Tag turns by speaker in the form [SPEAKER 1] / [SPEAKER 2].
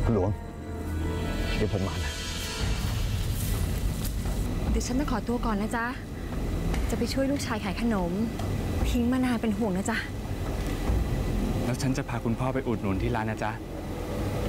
[SPEAKER 1] คุณหลวงเดี๋ยวผมมานะ
[SPEAKER 2] เดี๋ยวฉันต้องขอตัวก่อนนะจ๊ะจะไปช่วยลูกชายขายขนมทิ้งมานานเป็นห่วงนะจ๊ะ
[SPEAKER 3] แล้วฉันจะพาคุณพ่อไปอุดหนุนที่ร้านนะจ๊ะ